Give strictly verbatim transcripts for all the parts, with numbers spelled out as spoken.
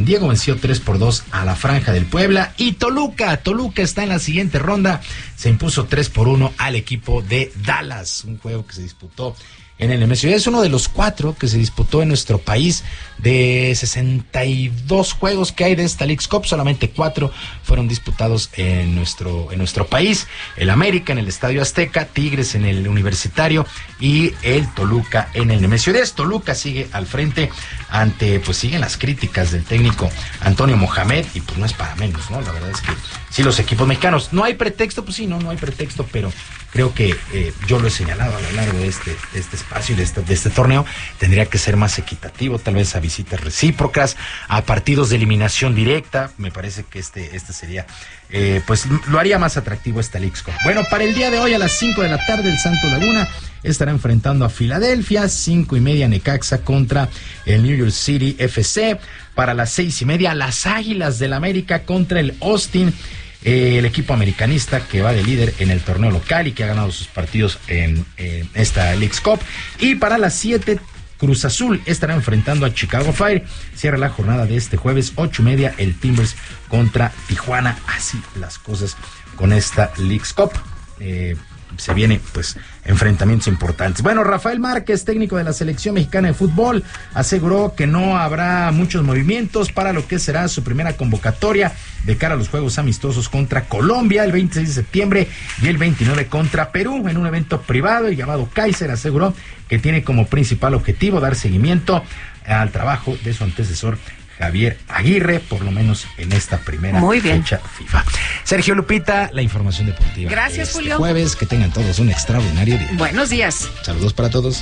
Diego venció tres por dos a la Franja del Puebla. Y Toluca, Toluca está en la siguiente ronda, se impuso tres por uno al equipo de Dallas, un juego que se disputó en el Nemesio. Es uno de los cuatro que se disputó en nuestro país. De sesenta y dos juegos que hay de esta Leagues Cup, solamente cuatro fueron disputados en nuestro en nuestro país. El América en el Estadio Azteca, Tigres en el Universitario y el Toluca en el Nemesio diez. Toluca sigue al frente ante, pues siguen las críticas del técnico Antonio Mohamed, y pues no es para menos, ¿no? La verdad es que sí, los equipos mexicanos, no hay pretexto, pues sí, no, no hay pretexto, pero creo que eh, yo lo he señalado a lo largo de este, de este espacio y de este, de este torneo, tendría que ser más equitativo, tal vez a visitas recíprocas, a partidos de eliminación directa. Me parece que este, este sería, eh, pues lo haría más atractivo esta Leagues Cup. Bueno, para el día de hoy a las cinco de la tarde, el Santos Laguna estará enfrentando a Filadelfia, cinco y media Necaxa contra el New York City F C. Para las seis y media, las Águilas del América contra el Austin. Eh, el equipo americanista que va de líder en el torneo local y que ha ganado sus partidos en, en esta Leagues Cup. Y para las siete, Cruz Azul estará enfrentando a Chicago Fire. Cierra la jornada de este jueves, ocho y media, el Timbers contra Tijuana. Así las cosas con esta Leagues Cup. Eh, se vienen pues enfrentamientos importantes. Bueno, Rafael Márquez, técnico de la selección mexicana de fútbol, aseguró que no habrá muchos movimientos para lo que será su primera convocatoria de cara a los juegos amistosos contra Colombia el veintiséis de septiembre y el veintinueve contra Perú en un evento privado y llamado Kaiser. Aseguró que tiene como principal objetivo dar seguimiento al trabajo de su antecesor Javier Aguirre, por lo menos en esta primera Muy bien. fecha FIFA. Sergio, Lupita, la información deportiva. Gracias, este Julio. Jueves, que tengan todos un extraordinario día. Buenos días. Saludos para todos.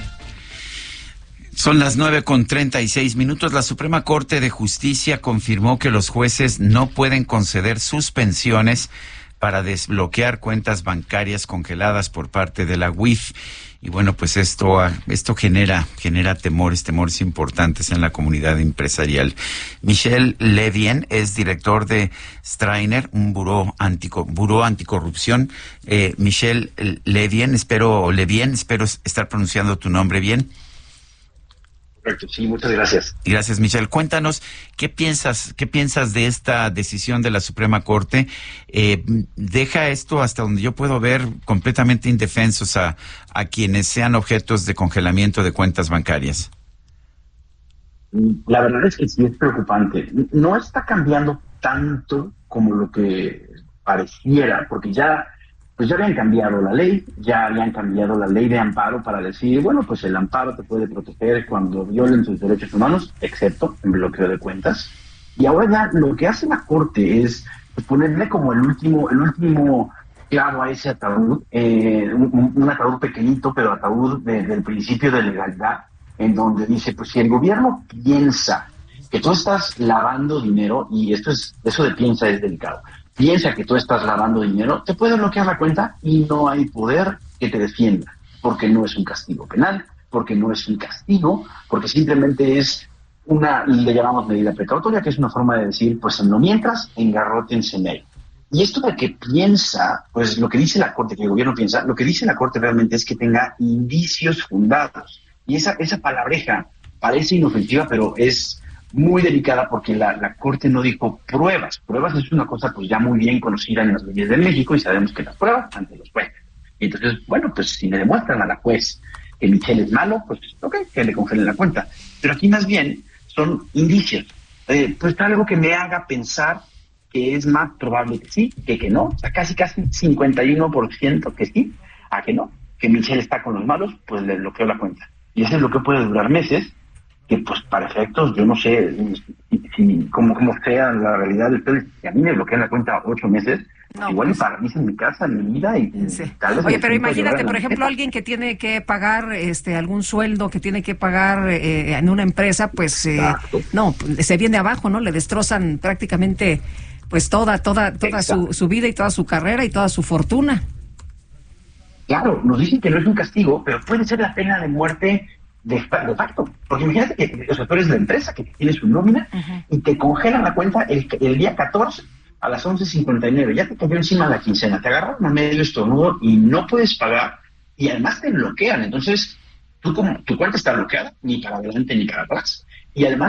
Son las nueve con treinta y seis minutos. La Suprema Corte de Justicia confirmó que los jueces no pueden conceder suspensiones para desbloquear cuentas bancarias congeladas por parte de la U I F. Y bueno, pues esto esto genera genera temores, temores importantes en la comunidad empresarial. Michel Levien es director de Strainer, un buró, antico, buró anticorrupción. Eh, Michel Levien, espero, Levien, espero estar pronunciando tu nombre bien. Correcto, sí, muchas gracias. Gracias, Michelle. Cuéntanos, ¿qué piensas, qué piensas de esta decisión de la Suprema Corte? Eh, ¿Deja esto, hasta donde yo puedo ver, completamente indefensos a, a quienes sean objetos de congelamiento de cuentas bancarias? La verdad es que sí es preocupante. No está cambiando tanto como lo que pareciera, porque ya... pues ya habían cambiado la ley, ya habían cambiado la ley de amparo para decir, bueno, pues el amparo te puede proteger cuando violen tus derechos humanos, excepto en bloqueo de cuentas. Y ahora ya lo que hace la Corte es pues, ponerle como el último el último clavo a ese ataúd, eh, un, un ataúd pequeñito, pero ataúd de, del principio de legalidad, en donde dice, pues si el gobierno piensa que tú estás lavando dinero, y esto es eso de piensa es delicado, piensa que tú estás lavando dinero, te puede bloquear la cuenta y no hay poder que te defienda, porque no es un castigo penal, porque no es un castigo, porque simplemente es una, le llamamos medida precautoria, que es una forma de decir, pues no mientras, engarrótense en él. Y esto de que piensa, pues lo que dice la Corte, que el gobierno piensa, lo que dice la Corte realmente es que tenga indicios fundados. Y esa, esa palabreja parece inofensiva, pero es muy delicada porque la, la Corte no dijo pruebas. Pruebas es una cosa pues ya muy bien conocida en las leyes de México y sabemos que las pruebas ante los jueces. Y entonces, bueno, pues si le demuestran a la juez que Michel es malo, pues ok, que le congelen la cuenta. Pero aquí más bien son indicios. Eh, pues algo que me haga pensar que es más probable que sí, que que no. O sea, casi casi cincuenta y uno por ciento que sí, a que no. Que Michel está con los malos, pues le bloqueó la cuenta. Y ese bloqueo puede durar meses, que pues para efectos, yo no sé si, si, cómo, cómo sea la realidad de ustedes, si a mí me bloquean la cuenta ocho meses, no, igual pues, para mí es en mi casa, en mi vida, y sí. Tal vez... Oye, pero imagínate, por ejemplo, gente. Alguien que tiene que pagar este algún sueldo, que tiene que pagar eh, en una empresa, pues eh, no, se viene abajo, ¿no? Le destrozan prácticamente pues toda, toda, toda su, su vida y toda su carrera y toda su fortuna. Claro, nos dicen que no es un castigo, pero puede ser la pena de muerte de, de facto. Porque imagínate que o sea, tú eres la empresa que tiene su nómina uh-huh. y te congelan la cuenta el, el día catorce a las once cincuenta y nueve. Ya te cayó encima la quincena, te agarran a medio estornudo y no puedes pagar y además te bloquean. Entonces, tú como, tu cuenta está bloqueada, ni para adelante ni para atrás. Y además no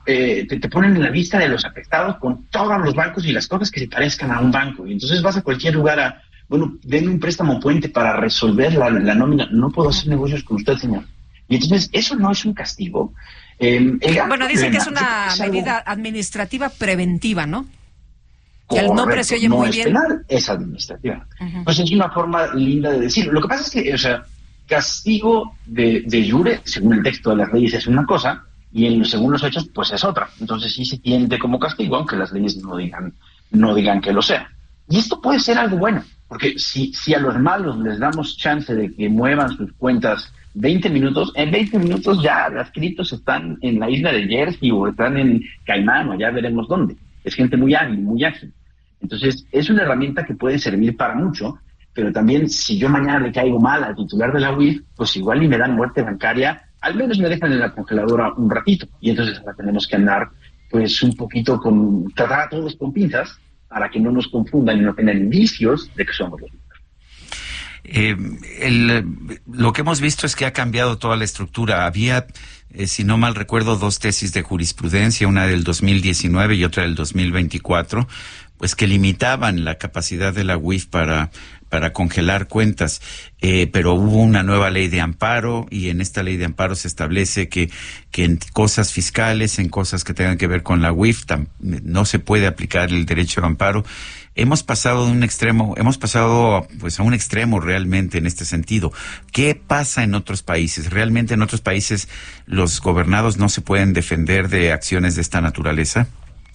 eh, te, te ponen en la lista de los afectados con todos los bancos y las cosas que se parezcan a un banco. Y entonces vas a cualquier lugar a, bueno, denme un préstamo puente para resolver la, la nómina. No puedo hacer negocios con usted, señor. Y entonces, eso no es un castigo. Eh, bueno, dicen que es una es medida algo... administrativa preventiva, ¿no? Que el nombre se oye no muy es bien. Penal, es administrativa. Uh-huh. Pues es una forma linda de decirlo. Lo que pasa es que, o sea, castigo de, de jure, según el texto de las leyes, es una cosa, y en, según los hechos, pues es otra. Entonces sí se tiende como castigo, aunque las leyes no digan, no digan que lo sea. Y esto puede ser algo bueno, porque si, si a los malos les damos chance de que muevan sus cuentas veinte minutos, en veinte minutos ya las criptos están en la isla de Jersey o están en Caimán o ya veremos dónde. Es gente muy hábil, muy ágil. Entonces, es una herramienta que puede servir para mucho, pero también si yo mañana le caigo mal al titular de la U I F, pues igual y me dan muerte bancaria, al menos me dejan en la congeladora un ratito. Y entonces ahora tenemos que andar pues un poquito con, tratar a todos con pinzas para que no nos confundan y no tengan indicios de que somos los mismos. Eh, el, lo que hemos visto es que ha cambiado toda la estructura. Había, eh, si no mal recuerdo, dos tesis de jurisprudencia, una del dos mil diecinueve y otra del dos mil veinticuatro, pues que limitaban la capacidad de la U I F para para congelar cuentas, eh, pero hubo una nueva ley de amparo y en esta ley de amparo se establece que, que en cosas fiscales, en cosas que tengan que ver con la U I F, tam, no se puede aplicar el derecho de amparo. Hemos pasado de un extremo, hemos pasado pues a un extremo realmente en este sentido. ¿Qué pasa en otros países? ¿Realmente en otros países los gobernados no se pueden defender de acciones de esta naturaleza?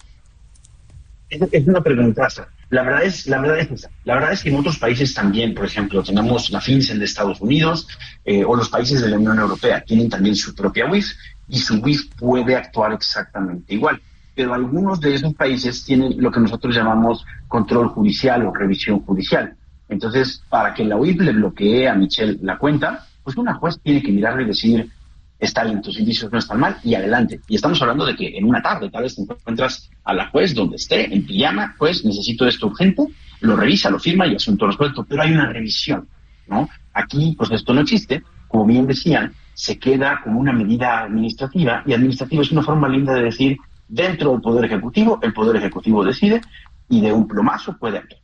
Es, es una preguntaza. La verdad es, la verdad es esa. La verdad es que en otros países también, por ejemplo, tenemos la FinCEN de Estados Unidos eh, o los países de la Unión Europea tienen también su propia U I F y su U I F puede actuar exactamente igual. Pero algunos de esos países tienen lo que nosotros llamamos control judicial o revisión judicial. Entonces, para que la U I F le bloquee a Michelle la cuenta, pues una juez tiene que mirarle y decir, está bien, tus indicios no están mal, y adelante. Y estamos hablando de que en una tarde, tal vez te encuentras a la juez donde esté, en pijama, pues necesito esto urgente, lo revisa, lo firma y asunto resuelto, pero hay una revisión, ¿no? Aquí, pues esto no existe, como bien decían, se queda como una medida administrativa, y administrativa es una forma linda de decir, dentro del Poder Ejecutivo, el Poder Ejecutivo decide, y de un plumazo puede actuar.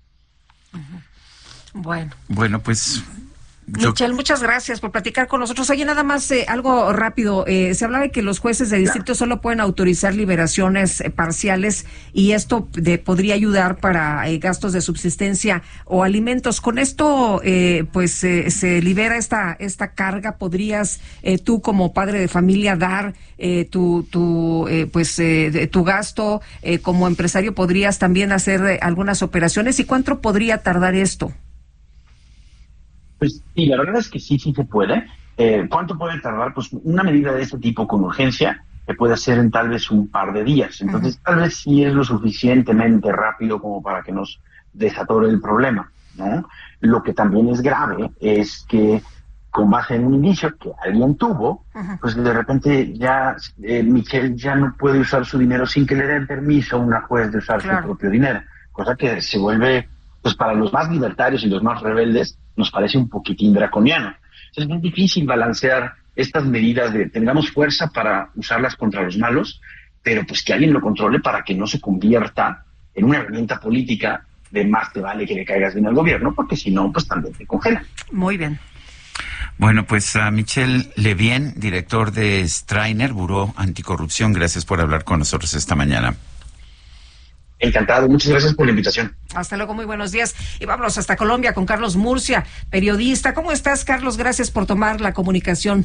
Bueno. Bueno, pues... Michelle, muchas gracias por platicar con nosotros. Oye, nada más eh, algo rápido. Eh, se hablaba de que los jueces de distrito solo pueden autorizar liberaciones eh, parciales y esto de, podría ayudar para eh, gastos de subsistencia o alimentos. Con esto, eh, pues, eh, se libera esta esta carga. ¿Podrías eh, tú como padre de familia dar eh, tu tu eh, pues eh, tu gasto eh, como empresario? ¿Podrías también hacer eh, algunas operaciones? ¿Y cuánto podría tardar esto? Pues sí, la verdad es que sí, sí se puede. Eh, ¿Cuánto puede tardar? Pues una medida de este tipo con urgencia se puede hacer en tal vez un par de días. Entonces, uh-huh. tal vez sí es lo suficientemente rápido como para que nos desatore el problema, ¿no? Lo que también es grave es que con base en un indicio que alguien tuvo, uh-huh. pues de repente ya eh, Michelle ya no puede usar su dinero sin que le den permiso a una juez de usar claro. su propio dinero. Cosa que se vuelve, pues para los más libertarios y los más rebeldes, nos parece un poquitín draconiano. Es muy difícil balancear estas medidas de tengamos fuerza para usarlas contra los malos, pero pues que alguien lo controle para que no se convierta en una herramienta política de más te vale que le caigas bien al gobierno, porque si no, pues también te congela. Muy bien. Bueno, pues a Michel Levien, director de Strainer, Buró Anticorrupción, gracias por hablar con nosotros esta mañana. Encantado, muchas gracias por la invitación. Hasta luego, muy buenos días. Y vámonos hasta Colombia con Carlos Murcia, periodista. ¿Cómo estás, Carlos? Gracias por tomar la comunicación.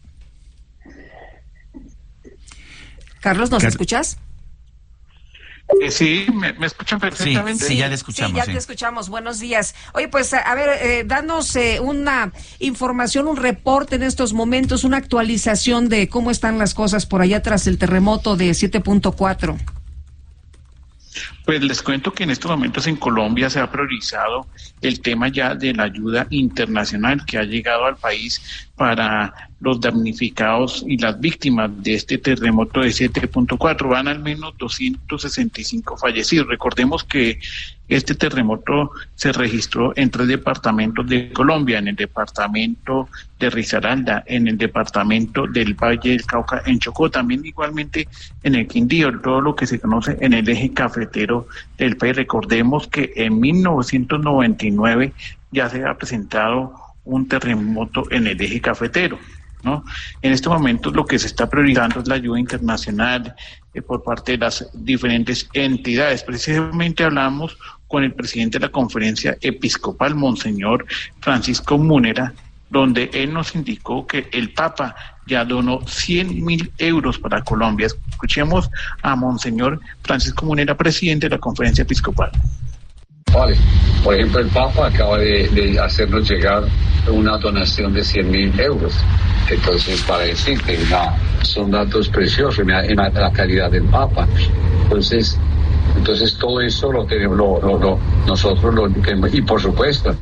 Carlos, ¿nos Car- escuchas? Eh, sí, ¿me, me escuchan perfectamente? Sí, sí, ya le escuchamos. Sí, ya sí. te escuchamos. Buenos días. Oye, pues, a, a ver, eh, danos eh, una información, un reporte en estos momentos, una actualización de cómo están las cosas por allá tras el terremoto de siete punto cuatro. Pues les cuento que en estos momentos en Colombia se ha priorizado el tema ya de la ayuda internacional que ha llegado al país para los damnificados y las víctimas de este terremoto de siete punto cuatro. Van al menos doscientos sesenta y cinco fallecidos. Recordemos que este terremoto se registró en tres departamentos de Colombia, en el departamento de Risaralda, en el departamento del Valle del Cauca, en Chocó, también igualmente en el Quindío, todo lo que se conoce en el eje cafetero del país. Recordemos que en mil novecientos noventa y nueve ya se ha presentado un terremoto en el eje cafetero, ¿no? En este momento lo que se está priorizando es la ayuda internacional eh, por parte de las diferentes entidades. Precisamente hablamos con el presidente de la Conferencia Episcopal, Monseñor Francisco Múnera, donde él nos indicó que el Papa ya donó cien mil euros para Colombia. Escuchemos a Monseñor Francisco Múnera, presidente de la Conferencia Episcopal. Vale, por ejemplo, el Papa acaba de, de hacernos llegar una donación de cien mil euros. Entonces, para decirte, nah, son datos preciosos, mira, en la, la calidad del Papa. Entonces, entonces todo eso lo tenemos, lo, lo, lo, nosotros lo tenemos, y por supuesto.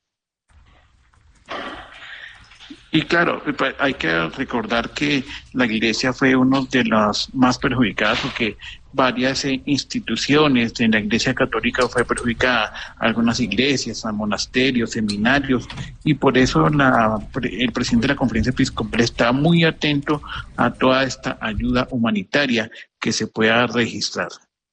Y claro, hay que recordar que la Iglesia fue una de las más perjudicadas porque varias instituciones de la Iglesia Católica fue perjudicada, algunas iglesias, monasterios, seminarios, y por eso la, el presidente de la Conferencia Episcopal está muy atento a toda esta ayuda humanitaria que se pueda registrar.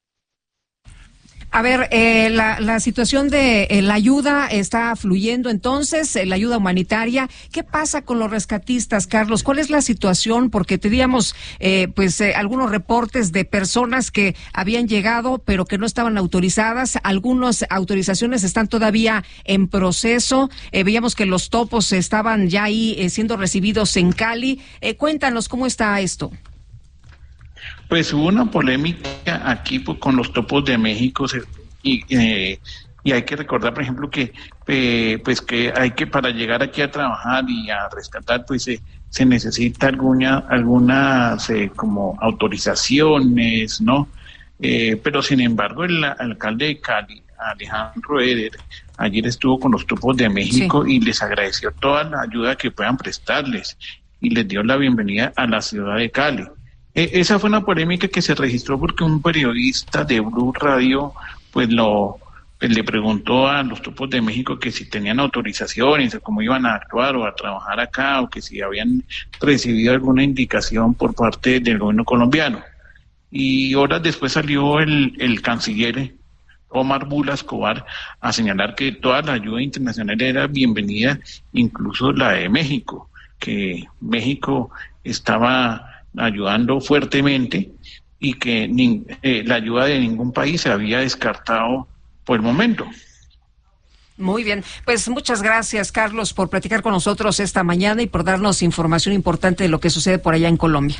A ver, eh, la, la situación de eh, la ayuda está fluyendo entonces, eh, la ayuda humanitaria. ¿Qué pasa con los rescatistas, Carlos? ¿Cuál es la situación? Porque teníamos eh, pues eh, algunos reportes de personas que habían llegado pero que no estaban autorizadas. Algunas autorizaciones están todavía en proceso. Eh, veíamos que los topos estaban ya ahí eh, siendo recibidos en Cali. Eh, cuéntanos cómo está esto. Pues hubo una polémica aquí pues, con los topos de México y, eh, y hay que recordar, por ejemplo, que eh, pues que hay que para llegar aquí a trabajar y a rescatar, pues eh, se necesita alguna algunas eh, como autorizaciones, ¿no? Eh, pero sin embargo el, el alcalde de Cali, Alejandro Eder, ayer estuvo con los topos de México sí. y les agradeció toda la ayuda que puedan prestarles y les dio la bienvenida a la ciudad de Cali. Esa fue una polémica que se registró porque un periodista de Blue Radio pues lo pues le preguntó a los topos de México que si tenían autorizaciones o cómo iban a actuar o a trabajar acá o que si habían recibido alguna indicación por parte del gobierno colombiano. Y horas después salió el, el canciller Omar Bula Escobar a señalar que toda la ayuda internacional era bienvenida, incluso la de México, que México estaba ayudando fuertemente y que ni, eh, la ayuda de ningún país se había descartado por el momento. Muy bien, pues muchas gracias, Carlos, por platicar con nosotros esta mañana y por darnos información importante de lo que sucede por allá en Colombia.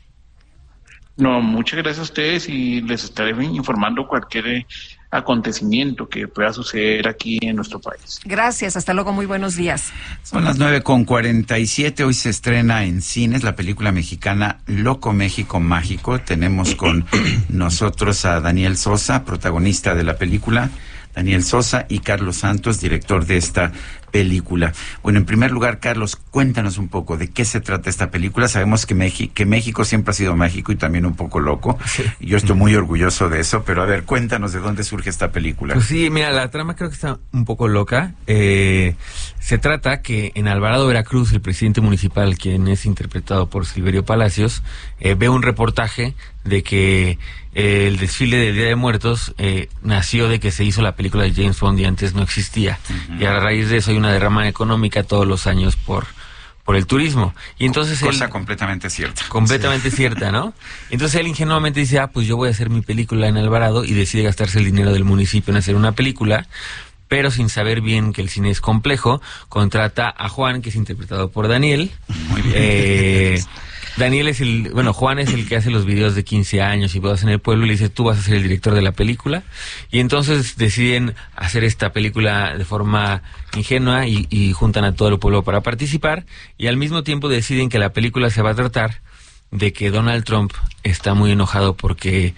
No, muchas gracias a ustedes y les estaré informando cualquier acontecimiento que pueda suceder aquí en nuestro país. Gracias, hasta luego, muy buenos días. Son las nueve con cuarenta y siete, hoy se estrena en cines la película mexicana Loco México Mágico. Tenemos con nosotros a Daniel Sosa, protagonista de la película, Daniel Sosa, y Carlos Santos, director de esta película. Bueno, en primer lugar, Carlos, cuéntanos un poco de qué se trata esta película. Sabemos que, Meji- que México siempre ha sido mágico y también un poco loco. Sí. Yo estoy muy orgulloso de eso, pero a ver, cuéntanos de dónde surge esta película. Pues sí, mira, la trama creo que está un poco loca. Eh, se trata que en Alvarado, Veracruz, el presidente municipal, quien es interpretado por Silverio Palacios, eh, ve un reportaje de que eh, el desfile del Día de Muertos eh, nació de que se hizo la película de James Bond y antes no existía. Uh-huh. Y a raíz de eso hay una derrama económica todos los años por por el turismo. Y entonces cosa él, completamente cierta. Completamente sí. cierta, ¿no? Entonces él ingenuamente dice, ah, pues yo voy a hacer mi película en Alvarado, y decide gastarse el dinero del municipio en hacer una película, pero sin saber bien que el cine es complejo, contrata a Juan, que es interpretado por Daniel. Muy bien. Eh, Daniel es el, bueno, Juan es el que hace los videos de quince años y bodas en el pueblo, y le dice, tú vas a ser el director de la película. Y entonces deciden hacer esta película de forma ingenua y, y juntan a todo el pueblo para participar, y al mismo tiempo deciden que la película se va a tratar de que Donald Trump está muy enojado porque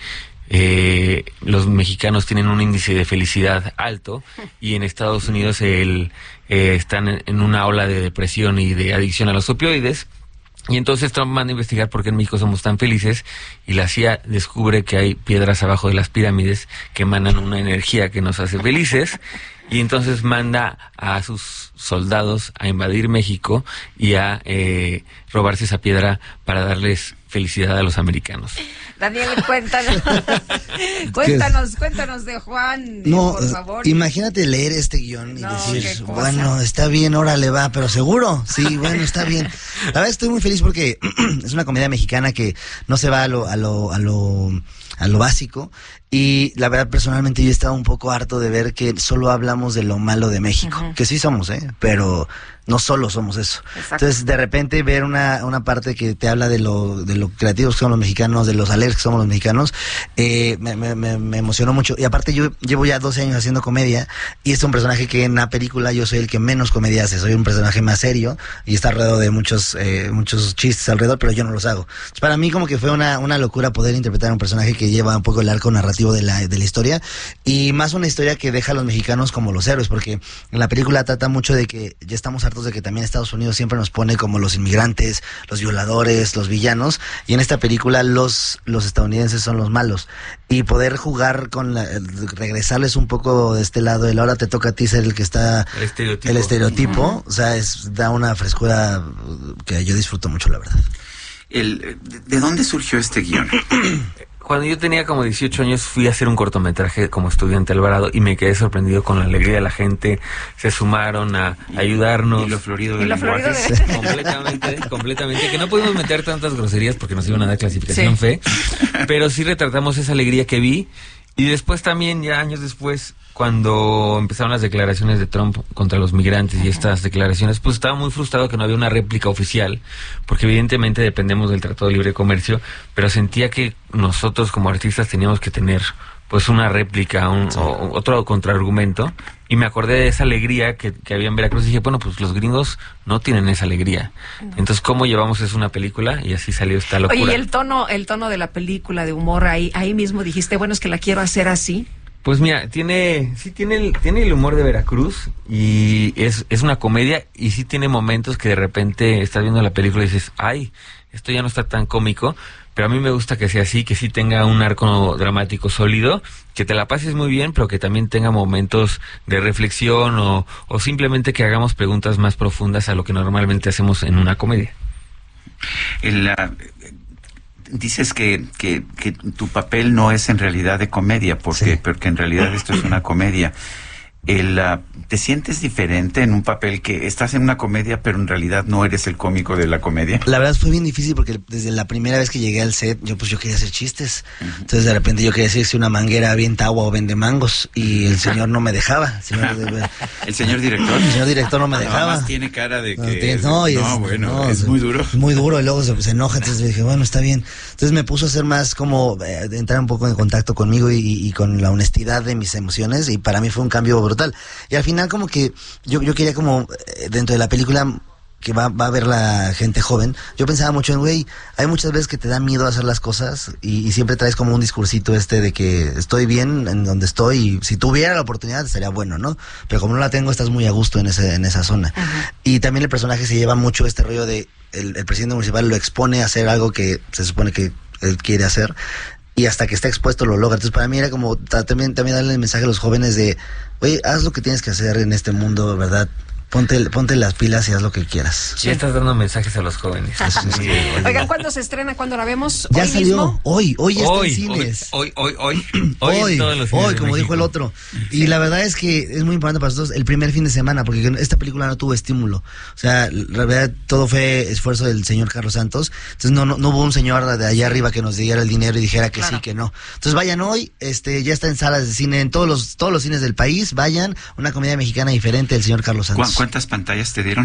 eh, los mexicanos tienen un índice de felicidad alto y en Estados Unidos el, eh, están en una ola de depresión y de adicción a los opioides. Y entonces Trump manda a investigar por qué en México somos tan felices y la C I A descubre que hay piedras abajo de las pirámides que emanan una energía que nos hace felices y entonces manda a sus soldados a invadir México y a eh, robarse esa piedra para darles felicidad a los americanos. Daniel, cuéntanos, cuéntanos, cuéntanos de Juan, no, por favor. Imagínate leer este guión y no, decir, bueno, está bien, órale, va, pero seguro, sí, bueno, está bien. La verdad estoy muy feliz porque es una comedia mexicana que no se va a lo, a lo, a lo, a lo básico. Y la verdad, personalmente, yo estaba un poco harto de ver que solo hablamos de lo malo de México, uh-huh. que sí somos, ¿eh? Pero no solo somos eso. Exacto. Entonces, de repente, ver una, una parte que te habla de lo, de lo creativos que son los mexicanos, de los alegres que somos los mexicanos, eh, me, me, me emocionó mucho. Y aparte, yo llevo ya doce años haciendo comedia, y es un personaje que en la película yo soy el que menos comedia hace. Soy un personaje más serio, y está alrededor de muchos, eh, muchos chistes alrededor, pero yo no los hago. Entonces, para mí, como que fue una, una locura poder interpretar a un personaje que lleva un poco el arco narrativo de la, de la historia, y más una historia que deja a los mexicanos como los héroes, porque en la película trata mucho de que ya estamos hartos de que también Estados Unidos siempre nos pone como los inmigrantes, los violadores, los villanos, y en esta película los, los estadounidenses son los malos, y poder jugar con la, regresarles un poco de este lado, el ahora te toca a ti ser el que está, el estereotipo, el estereotipo uh-huh. o sea, es, da una frescura que yo disfruto mucho, la verdad. El, ¿de dónde surgió este guión? Cuando yo tenía como dieciocho años fui a hacer un cortometraje como estudiante Alvarado y me quedé sorprendido con la alegría de la gente. Se sumaron a ayudarnos. Y lo florido del lenguaje. De... completamente, completamente. Que no pudimos meter tantas groserías porque nos iban a dar clasificación sí. fe. Pero sí retratamos esa alegría que vi. Y después también, ya años después, cuando empezaron las declaraciones de Trump contra los migrantes y estas declaraciones, pues estaba muy frustrado que no había una réplica oficial, porque evidentemente dependemos del Tratado de Libre Comercio, pero sentía que nosotros como artistas teníamos que tener pues una réplica, un, sí. o, otro contraargumento, y me acordé de esa alegría que, que había en Veracruz y dije, bueno, pues los gringos no tienen esa alegría. No. Entonces, ¿cómo llevamos eso a una película? Y así salió esta locura. Oye, y el tono, el tono de la película, de humor, ahí, ahí mismo dijiste, bueno, es que la quiero hacer así. Pues mira, tiene, sí tiene el, tiene el humor de Veracruz y es, es una comedia y sí tiene momentos que de repente estás viendo la película y dices, ay, esto ya no está tan cómico, pero a mí me gusta que sea así, que sí tenga un arco dramático sólido, que te la pases muy bien, pero que también tenga momentos de reflexión o, o simplemente que hagamos preguntas más profundas a lo que normalmente hacemos en una comedia. El, uh, dices que, que, que tu papel no es en realidad de comedia, porque, sí. porque en realidad esto es una comedia. El, uh, ¿te sientes diferente en un papel que estás en una comedia, pero en realidad no eres el cómico de la comedia? La verdad fue bien difícil porque desde la primera vez que llegué al set, yo pues yo quería hacer chistes. Uh-huh. Entonces de repente yo quería decir si una manguera avienta agua o vende mangos y el señor no me dejaba. El señor, de, ¿El señor director? El señor director no me dejaba. Además tiene cara de que... No, tiene, no, es, no es, bueno, no, es muy duro. Muy duro y luego se, se enoja, entonces le dije, bueno, está bien. Entonces me puso a hacer más como, eh, entrar un poco en contacto conmigo y, y con la honestidad de mis emociones y para mí fue un cambio brutal. Y al final como que yo, yo quería como dentro de la película que va, va a ver la gente joven, yo pensaba mucho en, güey, hay muchas veces que te da miedo hacer las cosas y, y siempre traes como un discursito este de que estoy bien en donde estoy y si tuviera la oportunidad estaría bueno, ¿no? Pero como no la tengo, estás muy a gusto en ese, en esa zona. Uh-huh. Y también el personaje se lleva mucho este rollo de el, el presidente municipal lo expone a hacer algo que se supone que él quiere hacer y hasta que está expuesto lo logra. Entonces para mí era como también, también darle el mensaje a los jóvenes de, oye, haz lo que tienes que hacer en este mundo, ¿verdad? Ponte, ponte las pilas y haz lo que quieras. Ya estás dando mensajes a los jóvenes. Sí. Oigan, ¿cuándo se estrena? ¿Cuándo la vemos? Ya ¿Hoy salió. Mismo? Hoy, hoy ya hoy, está en cines. Hoy, hoy, hoy. Hoy, hoy, todos los hoy como México. dijo el otro. Y la verdad es que es muy importante para nosotros el primer fin de semana, porque esta película no tuvo estímulo. O sea, la verdad, todo fue esfuerzo del señor Carlos Santos. Entonces no, no, no hubo un señor de allá arriba que nos diera el dinero y dijera que claro. sí, que no. Entonces vayan hoy, este, ya está en salas de cine, en todos los, todos los cines del país, vayan, una comedia mexicana diferente del señor Carlos Santos. ¿Cuántas pantallas te dieron?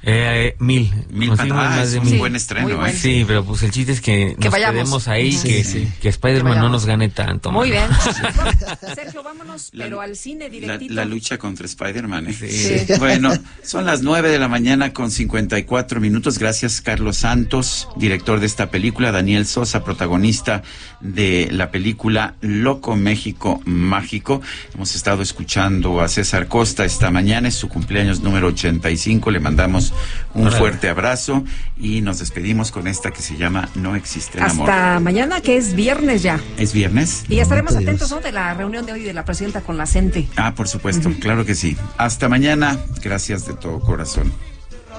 Eh, mil. Mil Conseguimos pantallas, más de un mil. buen estreno, muy ¿eh? bueno. Sí, pero pues el chiste es que, Que nos vayamos. quedemos ahí, Sí, que, sí. que Spider-Man Que no vayamos. nos gane tanto. Muy mano. bien. Sergio, vámonos, La- pero al cine La, directito. la lucha contra Spider-Man, ¿eh? Sí. Bueno, son las nueve de la mañana con cincuenta y cuatro minutos. Gracias, Carlos Santos, director de esta película. Daniel Sosa, protagonista de la película Loco México Mágico. Hemos estado escuchando a César Costa esta mañana. Es su cumpleaños número ochenta y cinco. Le mandamos un Órale. fuerte abrazo y nos despedimos con esta que se llama No existe el amor. Hasta mañana, que es viernes ya. ¿Es viernes? Y estaremos Bendito atentos, Dios. ¿no?, de la reunión de hoy de la presidenta con la CENTE. Ah, por supuesto, claro que sí. Hasta mañana. Gracias de todo corazón.